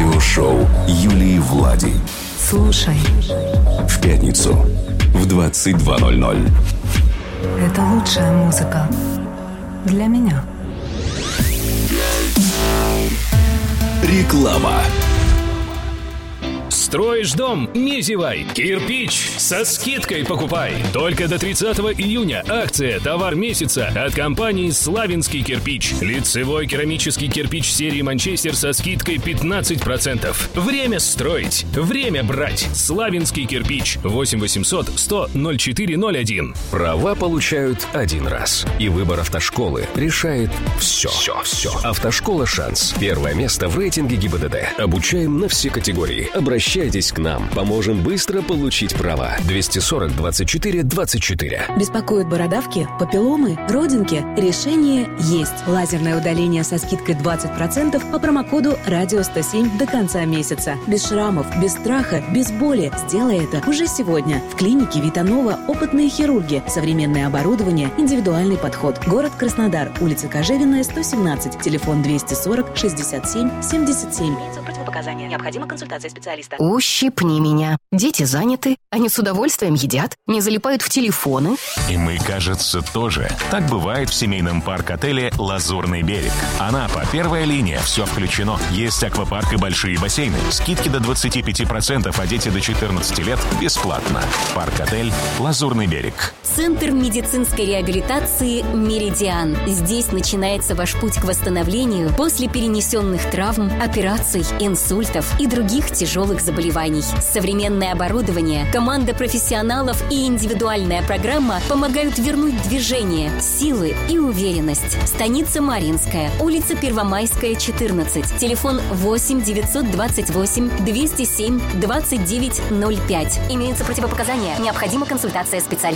радиошоу Юлии Влади. Слушай. В пятницу в 22:00. Это лучшая музыка для меня. Реклама. Строишь дом? Не зевай! Кирпич со скидкой покупай! Только до 30 июня акция «Товар месяца» от компании «Славянский кирпич». Лицевой керамический кирпич серии «Манчестер» со скидкой 15%. Время строить, время брать. «Славянский кирпич». 8 800 100 0401. Права получают один раз. И выбор автошколы решает все. Автошкола «Шанс». Первое место в рейтинге ГИБДД. Обучаем на все категории. Обращайтесь к нам. Поможем быстро получить права. 240 24 24. Беспокоят бородавки, папилломы, родинки? Решение есть. Лазерное удаление со скидкой 20% по промокоду «Радио107» до конца месяца. Без шрамов, без страха, без боли. Сделай это уже сегодня. В клинике Витанова опытные хирурги. Современное оборудование, индивидуальный подход. Город Краснодар. Улица Кожевенная, 117. Телефон 240 67 77. Противопоказания. Необходима консультация специалиста. Ущипни меня. Дети заняты, они с удовольствием едят, не залипают в телефоны. И мы, кажется, тоже. Так бывает в семейном парк-отеле «Лазурный берег». Анапа, первая линия, все включено. Есть аквапарк и большие бассейны. Скидки до 25%, а дети до 14 лет бесплатно. Парк-отель «Лазурный берег». Центр медицинской реабилитации «Меридиан». Здесь начинается ваш путь к восстановлению после перенесенных травм, операций, инсультов и других тяжелых заболеваний. Современное оборудование, команда профессионалов и индивидуальная программа помогают вернуть движение, силы и уверенность. Станица Марьинская, улица Первомайская, 14. Телефон 8 928 207 29 05. Имеются противопоказания. Необходима консультация специалиста.